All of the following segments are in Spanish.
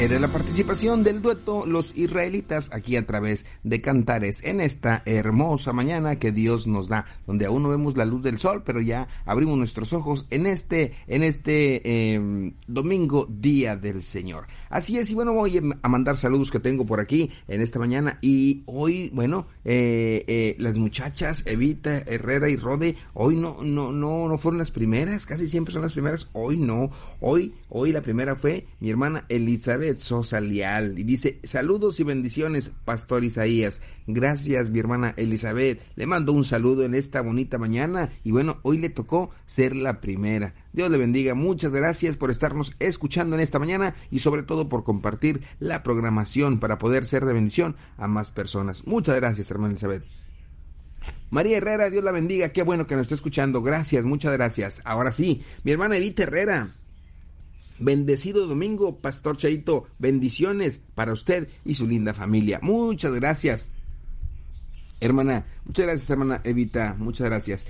Era la participación del dueto Los Israelitas aquí a través de Cantares en esta hermosa mañana que Dios nos da, donde aún no vemos la luz del sol, pero ya abrimos nuestros ojos en este domingo, Día del Señor. Así es, y bueno, voy a mandar saludos que tengo por aquí en esta mañana. Y hoy, bueno, las muchachas Evita, Herrera y Rode, hoy no fueron las primeras, casi siempre son las primeras. Hoy no, hoy la primera fue mi hermana Elizabeth Sosa Leal, y dice: saludos y bendiciones, Pastor Isaías. Gracias, mi hermana Elizabeth, le mando un saludo en esta bonita mañana, y bueno, hoy le tocó ser la primera. Dios le bendiga, muchas gracias por estarnos escuchando en esta mañana, y sobre todo por compartir la programación para poder ser de bendición a más personas. Muchas gracias, hermana Elizabeth. María Herrera, Dios la bendiga, qué bueno que nos está escuchando, gracias, muchas gracias. Ahora sí, mi hermana Evita Herrera: bendecido domingo, Pastor Cheito, bendiciones para usted y su linda familia. Muchas gracias, hermana. Muchas gracias, hermana Evita. Muchas gracias.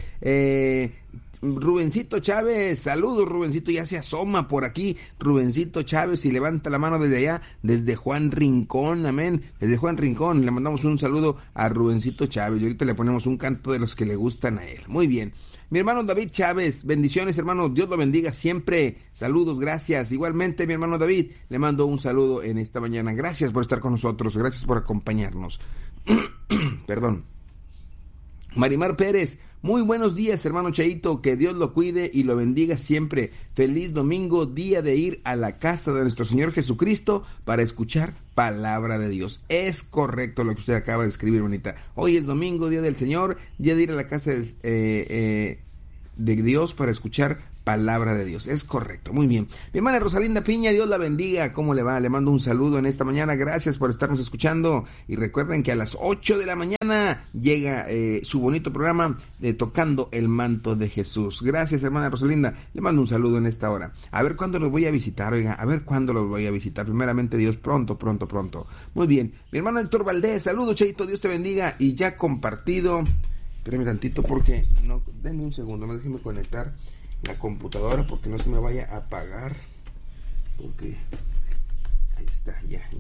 Rubencito Chávez, saludos, Rubencito, ya se asoma por aquí, Rubencito Chávez, y levanta la mano desde allá, desde Juan Rincón, amén, desde Juan Rincón, le mandamos un saludo a Rubencito Chávez, y ahorita le ponemos un canto de los que le gustan a él. Muy bien. Mi hermano David Chávez, bendiciones, hermano, Dios lo bendiga siempre, saludos, gracias. Igualmente, mi hermano David, le mando un saludo en esta mañana, gracias por estar con nosotros, gracias por acompañarnos. Perdón. Marimar Pérez: muy buenos días, hermano Cheito, que Dios lo cuide y lo bendiga siempre. Feliz domingo, día de ir a la casa de nuestro Señor Jesucristo para escuchar palabra de Dios. Es correcto lo que usted acaba de escribir, bonita. Hoy es domingo, día del Señor, día de ir a la casa de Dios para escuchar palabra de Dios. Es correcto, muy bien. Mi hermana Rosalinda Piña, Dios la bendiga. ¿Cómo le va? Le mando un saludo en esta mañana. Gracias por estarnos escuchando. Y recuerden que a las 8 de la mañana llega su bonito programa de Tocando el Manto de Jesús. Gracias, hermana Rosalinda. Le mando un saludo en esta hora. A ver cuándo los voy a visitar, oiga. A ver cuándo los voy a visitar. Primeramente Dios, pronto. Muy bien. Mi hermano Héctor Valdés, saludos, Cheito. Dios te bendiga. Y ya compartido. Espérame tantito porque no, denme un segundo, déjeme conectar la computadora porque no se me vaya a apagar, porque ahí está,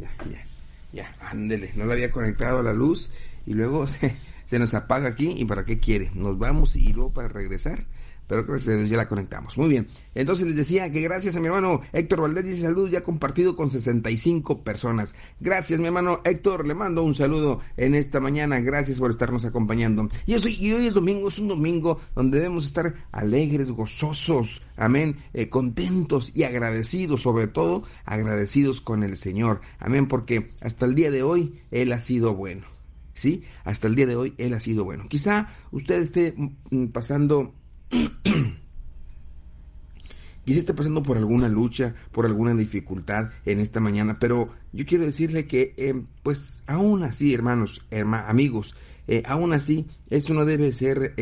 ya, ándele, no la había conectado a la luz y luego se nos apaga aquí. ¿Y para qué quiere? Nos vamos y luego para regresar, pero gracias a Dios ya la conectamos. Muy bien, entonces les decía que gracias a mi hermano Héctor Valdés, dice saludos, ya compartido con 65 personas. Gracias, mi hermano Héctor, le mando un saludo en esta mañana, gracias por estarnos acompañando. Y hoy es domingo, es un domingo donde debemos estar alegres, gozosos, amén, contentos y agradecidos, sobre todo agradecidos con el Señor, amén, porque hasta el día de hoy Él ha sido bueno, ¿sí? Hasta el día de hoy Él ha sido bueno. Quizá usted esté pasando... Quizá esté pasando por alguna lucha, por alguna dificultad en esta mañana, pero yo quiero decirle que, pues, aún así, hermanos, amigos, aún así, eso no debe ser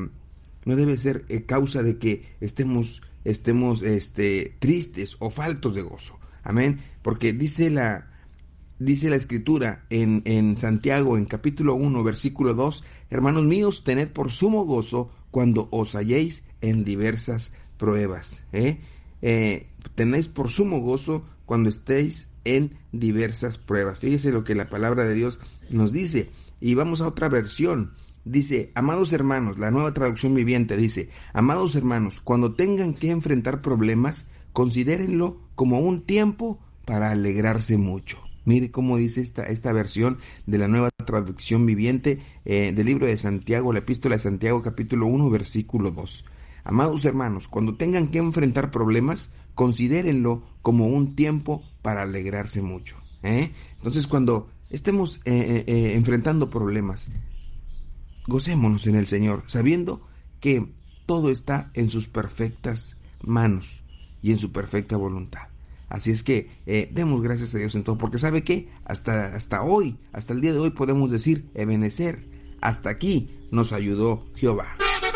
causa de que estemos tristes o faltos de gozo, amén, porque dice la Escritura en Santiago, en capítulo 1, versículo 2, hermanos míos, tened por sumo gozo cuando os halléis en diversas pruebas. Tenéis por sumo gozo cuando estéis en diversas pruebas. Fíjese lo que la palabra de Dios nos dice. Y vamos a otra versión. Dice: amados hermanos, la Nueva Traducción Viviente dice: amados hermanos, cuando tengan que enfrentar problemas, considérenlo como un tiempo para alegrarse mucho. Mire cómo dice esta versión de la Nueva Traducción Viviente del libro de Santiago, la Epístola de Santiago, capítulo 1, versículo 2. Amados hermanos, cuando tengan que enfrentar problemas, considérenlo como un tiempo para alegrarse mucho. Entonces, cuando estemos enfrentando problemas, gocémonos en el Señor, sabiendo que todo está en sus perfectas manos y en su perfecta voluntad. Así es que demos gracias a Dios en todo, porque ¿sabe qué? Hasta hoy, hasta el día de hoy podemos decir, Ebenezer, hasta aquí nos ayudó Jehová.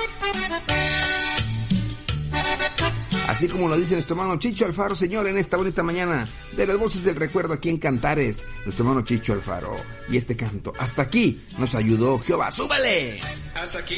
Así como lo dice nuestro hermano Chicho Alfaro, Señor, en esta bonita mañana de las voces del recuerdo aquí en Cantares, nuestro hermano Chicho Alfaro, y este canto, hasta aquí nos ayudó Jehová. ¡Súbale! Hasta aquí.